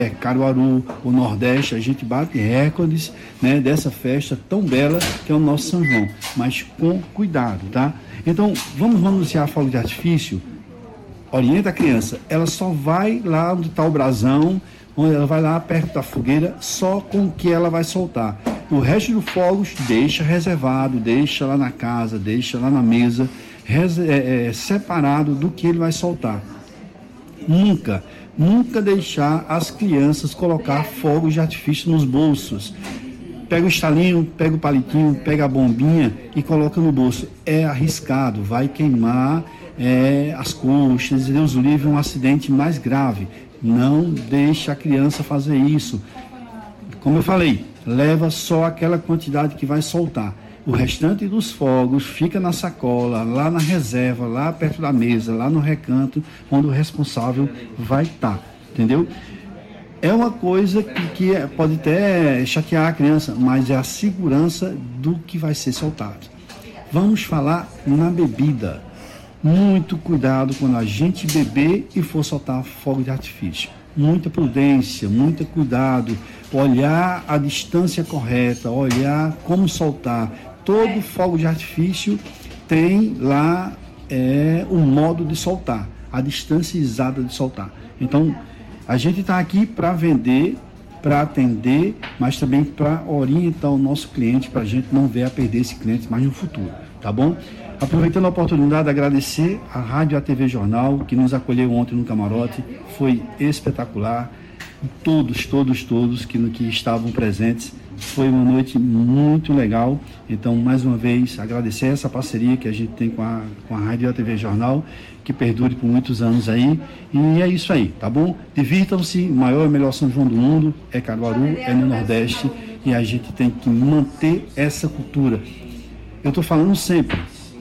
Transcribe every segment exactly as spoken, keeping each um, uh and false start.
É, Caruaru, o Nordeste, a gente bate recordes, né, dessa festa tão bela que é o nosso São João, mas com cuidado, tá? Então, vamos manusear fogo de artifício? Orienta a criança, ela só vai lá onde está o brasão, onde ela vai lá perto da fogueira, só com o que ela vai soltar. O resto dos fogos deixa reservado, deixa lá na casa, deixa lá na mesa, res, é, é, separado do que ele vai soltar. Nunca, nunca deixar as crianças colocar fogos de artifício nos bolsos. Pega o estalinho, pega o palitinho, pega a bombinha e coloca no bolso. É arriscado, vai queimar é, as coxas, e Deus o livre, um acidente mais grave. Não deixe a criança fazer isso. Como eu falei, leva só aquela quantidade que vai soltar. O restante dos fogos fica na sacola, lá na reserva, lá perto da mesa, lá no recanto, onde o responsável vai estar, entendeu? É uma coisa que, que pode até chatear a criança, mas é a segurança do que vai ser soltado. Vamos falar na bebida. Muito cuidado quando a gente beber e for soltar fogo de artifício. Muita prudência, muito cuidado, olhar a distância correta, olhar como soltar. Todo fogo de artifício tem lá é, o modo de soltar, a distância exata de soltar. Então, a gente está aqui para vender, para atender, mas também para orientar o nosso cliente, para a gente não ver a perder esse cliente mais no futuro, tá bom? Aproveitando a oportunidade, agradecer à Rádio A T V Jornal, que nos acolheu ontem no camarote, foi espetacular. Todos, todos, todos que, que estavam presentes, foi uma noite muito legal. Então, mais uma vez, agradecer essa parceria que a gente tem com a, com a Rádio A T V Jornal, que perdure por muitos anos aí. E é isso aí, tá bom? Divirtam-se, o maior e melhor São João do mundo é Caruaru, é no Nordeste, e a gente tem que manter essa cultura. Eu estou falando sempre,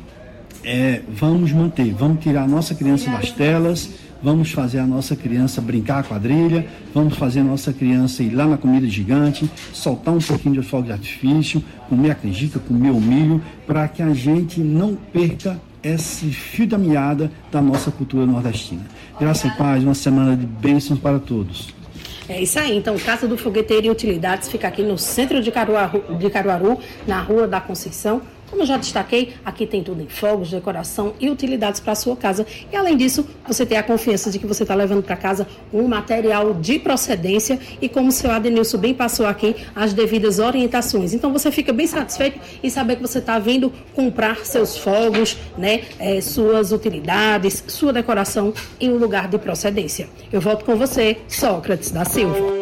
é, vamos manter, vamos tirar a nossa criança das telas, vamos fazer a nossa criança brincar a quadrilha, vamos fazer a nossa criança ir lá na comida gigante, soltar um pouquinho de fogo de artifício, comer a canjica, comer o milho, para que a gente não perca esse fio da meada da nossa cultura nordestina. Graça e paz, uma semana de bênçãos para todos. É isso aí, então Casa do Fogueteiro e Utilidades fica aqui no centro de Caruaru, de Caruaru, na Rua da Conceição. Como eu já destaquei, aqui tem tudo em fogos, decoração e utilidades para a sua casa. E além disso, você tem a confiança de que você está levando para casa um material de procedência e, como o seu Adenilson bem passou aqui, as devidas orientações. Então você fica bem satisfeito em saber que você está vindo comprar seus fogos, né, é, suas utilidades, sua decoração em um lugar de procedência. Eu volto com você, Sócrates da Silva.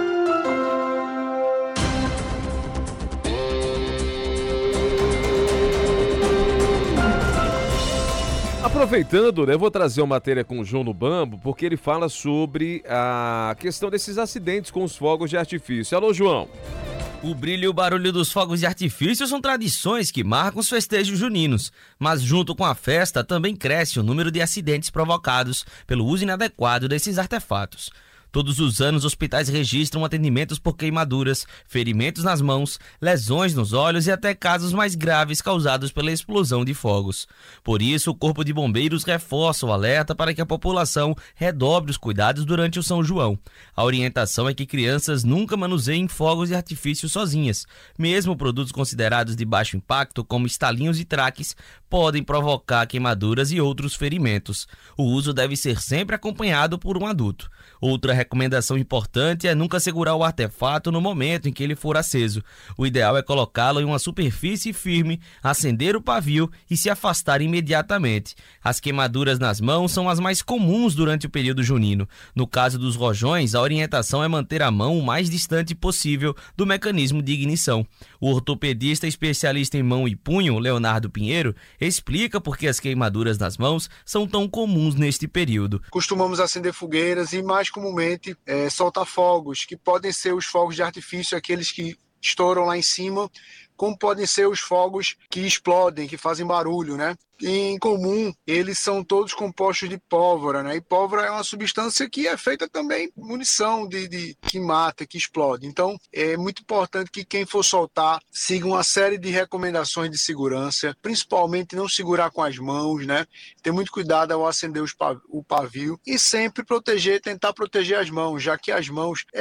Aproveitando, né, eu vou trazer uma matéria com o João no Bambo, porque ele fala sobre a questão desses acidentes com os fogos de artifício. Alô, João. O brilho e o barulho dos fogos de artifício são tradições que marcam os festejos juninos, mas junto com a festa também cresce o número de acidentes provocados pelo uso inadequado desses artefatos. Todos os anos, hospitais registram atendimentos por queimaduras, ferimentos nas mãos, lesões nos olhos e até casos mais graves causados pela explosão de fogos. Por isso, o Corpo de Bombeiros reforça o alerta para que a população redobre os cuidados durante o São João. A orientação é que crianças nunca manuseiem fogos de artifício sozinhas. Mesmo produtos considerados de baixo impacto, como estalinhos e traques, podem provocar queimaduras e outros ferimentos. O uso deve ser sempre acompanhado por um adulto. Outra recomendação importante é nunca segurar o artefato no momento em que ele for aceso. O ideal é colocá-lo em uma superfície firme, acender o pavio e se afastar imediatamente. As queimaduras nas mãos são as mais comuns durante o período junino. No caso dos rojões, a orientação é manter a mão o mais distante possível do mecanismo de ignição. O ortopedista especialista em mão e punho, Leonardo Pinheiro, explica por que as queimaduras nas mãos são tão comuns neste período. Costumamos acender fogueiras e mais comumente é, soltar fogos, que podem ser os fogos de artifício, aqueles que estouram lá em cima, como podem ser os fogos que explodem, que fazem barulho, né? E, em comum, eles são todos compostos de pólvora, né? E pólvora é uma substância que é feita também munição de, de, que mata, que explode. Então, é muito importante que quem for soltar siga uma série de recomendações de segurança, principalmente não segurar com as mãos, né? Ter muito cuidado ao acender os, o pavio e sempre proteger, tentar proteger as mãos, já que as mãos é